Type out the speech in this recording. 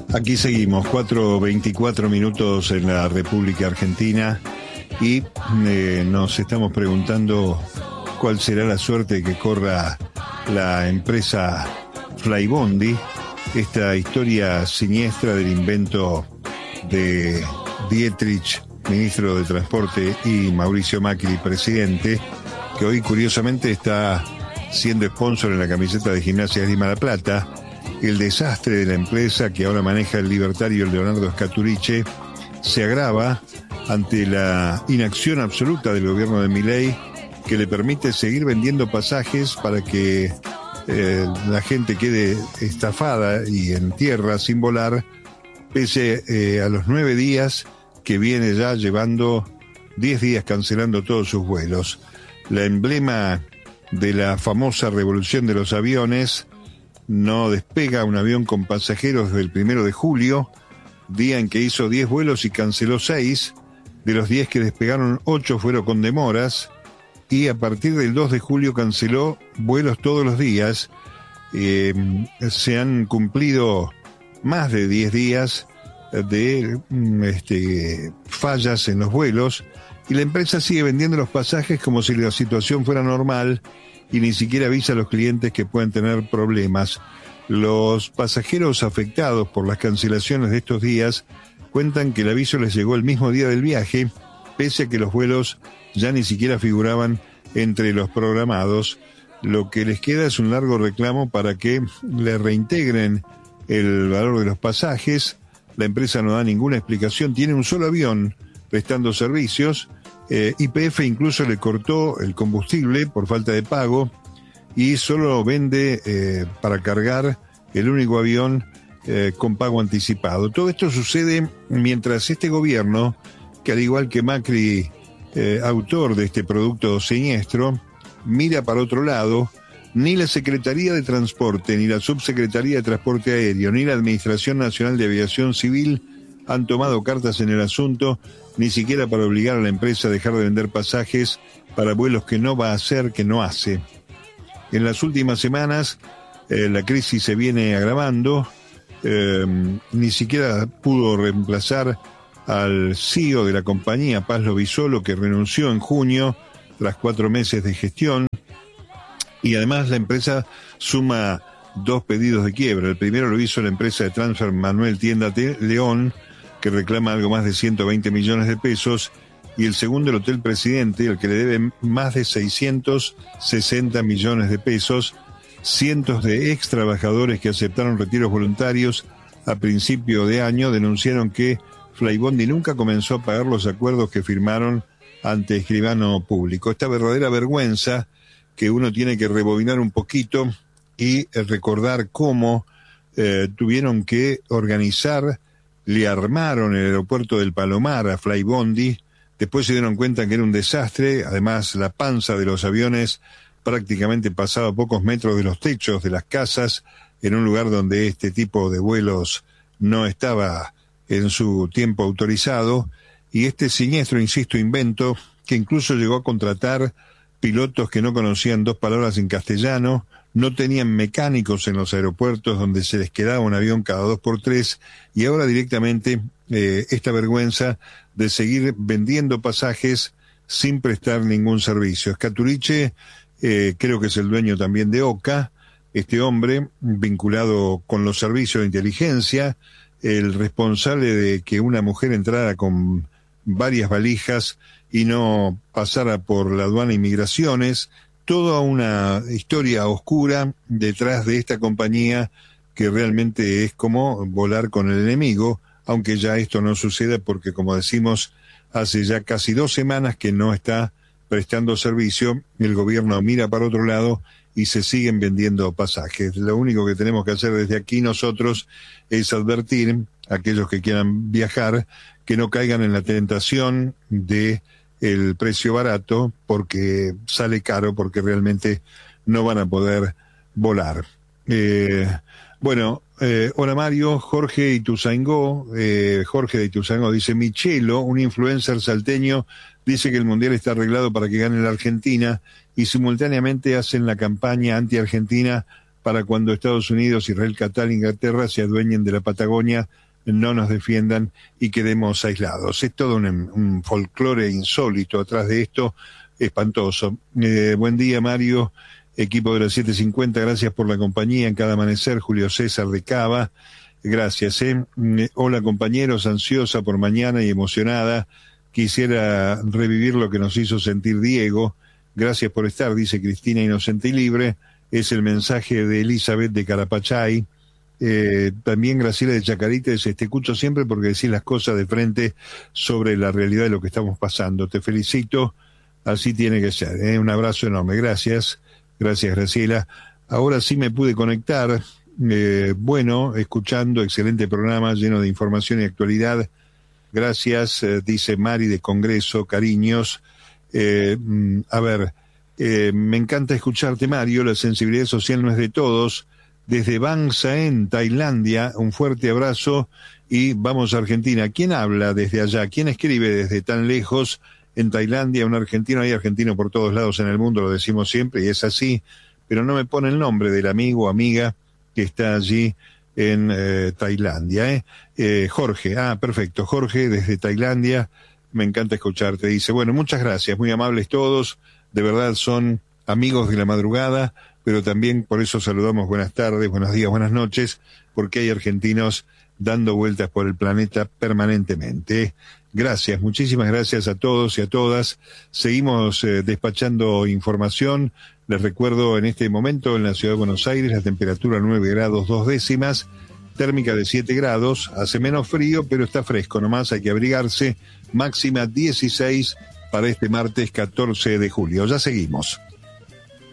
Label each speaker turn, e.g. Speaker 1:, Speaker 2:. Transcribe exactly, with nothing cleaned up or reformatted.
Speaker 1: Aquí seguimos, cuatro veinticuatro minutos en la República Argentina y eh, nos estamos preguntando cuál será la suerte que corra la empresa Flybondi, esta historia siniestra del invento de Dietrich, ministro de Transporte, y Mauricio Macri, presidente, que hoy curiosamente está siendo sponsor en la camiseta de Gimnasia de Lima La Plata. El desastre de la empresa que ahora maneja el libertario Leonardo Scaturice se agrava ante la inacción absoluta del gobierno de Milei, que le permite seguir vendiendo pasajes para que eh, la gente quede estafada y en tierra sin volar, pese eh, a los nueve días que viene ya llevando diez días cancelando todos sus vuelos. La emblema de la famosa revolución de los aviones no despega un avión con pasajeros desde el primero de julio, día en que hizo diez vuelos y canceló seis. De los diez que despegaron, ocho fueron con demoras, y a partir del dos de julio canceló vuelos todos los días. Eh, se han cumplido más de diez días de este, fallas en los vuelos, y la empresa sigue vendiendo los pasajes como si la situación fuera normal, y ni siquiera avisa a los clientes que pueden tener problemas. Los pasajeros afectados por las cancelaciones de estos días cuentan que el aviso les llegó el mismo día del viaje, pese a que los vuelos ya ni siquiera figuraban entre los programados. Lo que les queda es un largo reclamo para que le reintegren el valor de los pasajes. La empresa no da ninguna explicación, tiene un solo avión prestando servicios. Eh, Y P F incluso le cortó el combustible por falta de pago y solo vende eh, para cargar el único avión eh, con pago anticipado. Todo esto sucede mientras este gobierno, que al igual que Macri, eh, autor de este producto siniestro, mira para otro lado. Ni la Secretaría de Transporte, ni la Subsecretaría de Transporte Aéreo, ni la Administración Nacional de Aviación Civil han tomado cartas en el asunto, ni siquiera para obligar a la empresa a dejar de vender pasajes para vuelos que no va a hacer, que no hace. En las últimas semanas eh, la crisis se viene agravando, eh, ni siquiera pudo reemplazar al C E O de la compañía, Pazlo Bisolo, que renunció en junio tras cuatro meses de gestión, y además la empresa suma dos pedidos de quiebra. El primero lo hizo la empresa de transfer Manuel Tienda León, que reclama algo más de ciento veinte millones de pesos, y el segundo, el Hotel Presidente, el que le debe más de seiscientos sesenta millones de pesos. Cientos de ex trabajadores que aceptaron retiros voluntarios a principio de año denunciaron que Flybondi nunca comenzó a pagar los acuerdos que firmaron ante escribano público. Esta verdadera vergüenza que uno tiene que rebobinar un poquito y recordar cómo eh, tuvieron que organizar. Le armaron el aeropuerto del Palomar a Flybondi, después se dieron cuenta que era un desastre. Además, la panza de los aviones prácticamente pasaba a pocos metros de los techos de las casas, en un lugar donde este tipo de vuelos no estaba en su tiempo autorizado, y este siniestro, insisto, invento, que incluso llegó a contratar pilotos que no conocían dos palabras en castellano, no tenían mecánicos en los aeropuertos donde se les quedaba un avión cada dos por tres, y ahora directamente eh, esta vergüenza de seguir vendiendo pasajes sin prestar ningún servicio. Scaturice eh, creo que es el dueño también de Oca, este hombre vinculado con los servicios de inteligencia, el responsable de que una mujer entrara con varias valijas y no pasara por la aduana de inmigraciones. Toda una historia oscura detrás de esta compañía que realmente es como volar con el enemigo, aunque ya esto no suceda porque, como decimos, hace ya casi dos semanas que no está prestando servicio. El gobierno mira para otro lado y se siguen vendiendo pasajes. Lo único que tenemos que hacer desde aquí nosotros es advertir a aquellos que quieran viajar que no caigan en la tentación de el precio barato, porque sale caro, porque realmente no van a poder volar. Eh, bueno, eh, hola Mario, Jorge Ituzaingó, eh, Jorge de Ituzaingó dice: Michelo, un influencer salteño, dice que el mundial está arreglado para que gane la Argentina, y simultáneamente hacen la campaña anti-argentina para cuando Estados Unidos, Israel, Qatar, Inglaterra se adueñen de la Patagonia, no nos defiendan y quedemos aislados. Es todo un, un folclore insólito atrás de esto, espantoso. Eh, buen día, Mario, equipo de las siete cincuenta, gracias por la compañía en cada amanecer. Julio César de Cava, gracias. Eh. Hola, compañeros, ansiosa por mañana y emocionada. Quisiera revivir lo que nos hizo sentir Diego. Gracias por estar, dice Cristina Inocente y Libre. Es el mensaje de Elizabeth de Carapachay. Eh, también Graciela de Chacarita dice, te escucho siempre porque decís las cosas de frente sobre la realidad de lo que estamos pasando. Te felicito, así tiene que ser. ¿eh? Un abrazo enorme. Gracias. Gracias, Graciela. Ahora sí me pude conectar. Eh, bueno, escuchando, excelente programa lleno de información y actualidad. Gracias, eh, dice Mari de Congreso, cariños. Eh, a ver, eh, me encanta escucharte, Mario. La sensibilidad social no es de todos. Desde Bang Saen, Tailandia, un fuerte abrazo y vamos a Argentina. ¿Quién habla desde allá? ¿Quién escribe desde tan lejos en Tailandia? Un argentino, hay argentino por todos lados en el mundo, lo decimos siempre y es así, pero no me pone el nombre del amigo o amiga que está allí en eh, Tailandia. ¿eh? Eh, Jorge, ah, perfecto, Jorge desde Tailandia, me encanta escucharte. Dice, bueno, muchas gracias, muy amables todos, de verdad son amigos de la madrugada, pero también por eso saludamos buenas tardes, buenos días, buenas noches, porque hay argentinos dando vueltas por el planeta permanentemente. Gracias, muchísimas gracias a todos y a todas. Seguimos eh, despachando información. Les recuerdo en este momento en la ciudad de Buenos Aires la temperatura nueve grados dos décimas, térmica de siete grados, hace menos frío, pero está fresco nomás, hay que abrigarse. Máxima dieciséis para este martes catorce de julio. Ya seguimos.